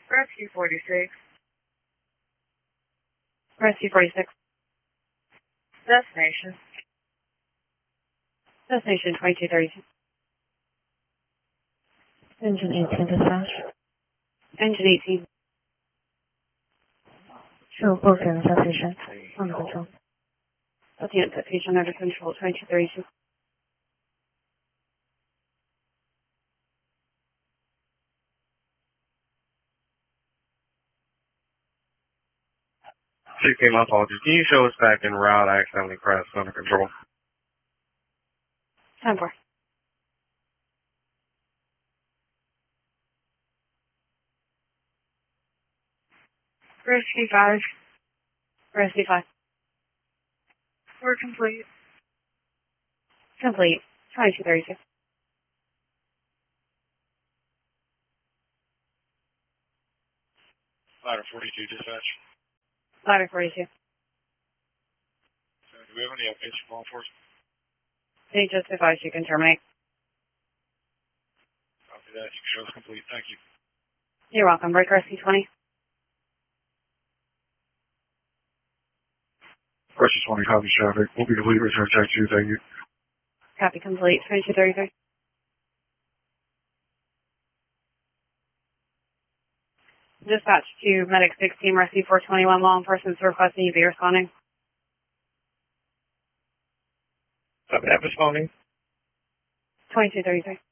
Rescue 46. Rescue 46. Destination. Destination 2232. Engine 18 dispatch. Engine 18. Show broken citation. Under control. Looking at citation under control 2232. CK, my apologies. Can you show us back in route? I accidentally pressed under control. 10-4. Rescue 5. Rescue 5. We're complete. Complete. 2232. Ladder 42 dispatch. Ladder 42. Do we have any updates from law enforcement? They just advised you can terminate. Copy that. You can show us complete. Thank you. You're welcome. Break Rescue 20. Rescue 20, copy traffic. We'll be complete. Return check 2. Thank you. Copy complete. 2233. Dispatch to Medic 16, Rescue 421, law enforcement requesting you be responding. Copy that, responding. 2233.